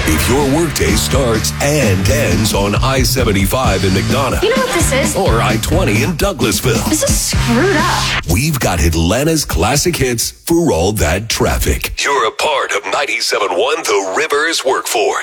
If your workday starts and ends on I-75 in McDonough. You know what this is? Or I-20 in Douglasville. This is screwed up. We've got Atlanta's classic hits for all that traffic. You're a part of 97.1 The River's workforce.